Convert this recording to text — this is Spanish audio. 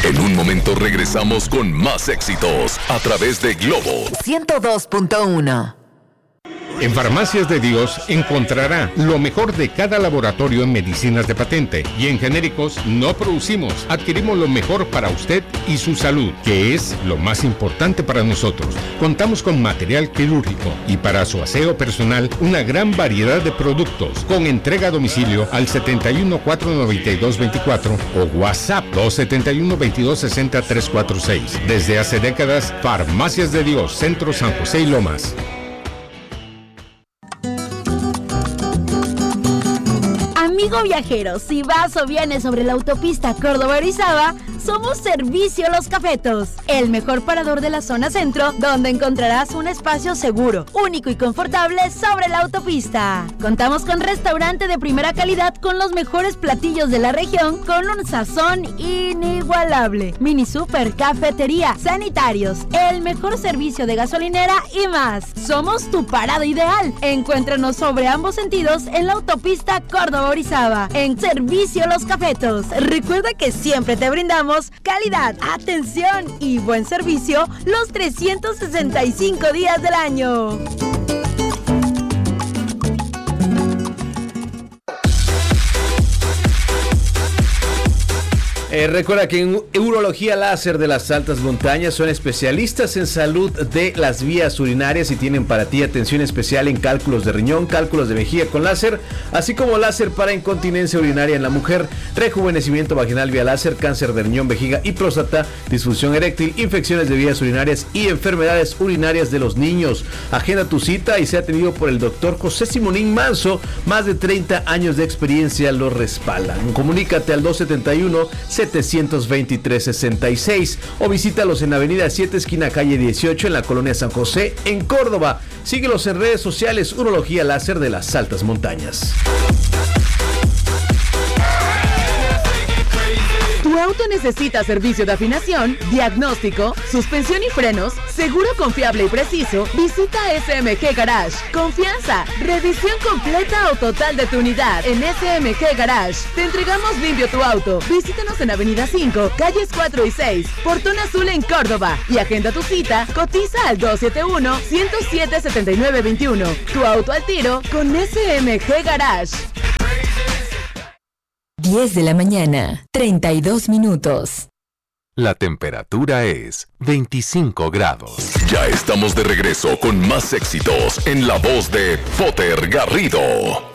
En un momento regresamos con más éxitos a través de Globo 102.1. En Farmacias de Dios encontrará lo mejor de cada laboratorio en medicinas de patente, y en genéricos no producimos, adquirimos lo mejor para usted y su salud, que es lo más importante para nosotros. Contamos con material quirúrgico y para su aseo personal una gran variedad de productos, con entrega a domicilio al 71-492-24 o WhatsApp 271-2260-346. Desde hace décadas, Farmacias de Dios, Centro San José y Lomas. Amigo viajero, si vas o vienes sobre la autopista Córdoba-Orizaba, somos Servicio Los Cafetos, el mejor parador de la zona centro, donde encontrarás un espacio seguro, único y confortable sobre la autopista. Contamos con restaurante de primera calidad con los mejores platillos de la región, con un sazón inigualable, mini super, cafetería, sanitarios, el mejor servicio de gasolinera y más. Somos tu parada ideal. Encuéntranos sobre ambos sentidos en la autopista Córdoba-Orizaba, en Servicio Los Cafetos. Recuerda que siempre te brindamos calidad, atención y buen servicio los 365 días del año. Recuerda que en Urología Láser de las Altas Montañas son especialistas en salud de las vías urinarias y tienen para ti atención especial en cálculos de riñón, cálculos de vejiga con láser, así como láser para incontinencia urinaria en la mujer, rejuvenecimiento vaginal vía láser, cáncer de riñón, vejiga y próstata, disfunción eréctil, infecciones de vías urinarias y enfermedades urinarias de los niños. Agenda tu cita y sea atendido por el doctor José Simonín Manso. Más de 30 años de experiencia lo respaldan. Comunícate al 271-723-66 o visítalos en Avenida 7, esquina calle 18, en la colonia San José, en Córdoba. Síguelos en redes sociales. Urología Láser de las Altas Montañas. ¿Tu auto necesita servicio de afinación, diagnóstico, suspensión y frenos, seguro confiable y preciso? Visita SMG Garage. Confianza, revisión completa o total de tu unidad en SMG Garage. Te entregamos limpio tu auto. Visítanos en Avenida 5, calles 4 y 6, Portón Azul en Córdoba. Y agenda tu cita, cotiza al 271-107-7921. Tu auto al tiro con SMG Garage. 10 de la mañana, 32 minutos. La temperatura es 25 grados. Ya estamos de regreso con más éxitos en la voz de Potter Garrido.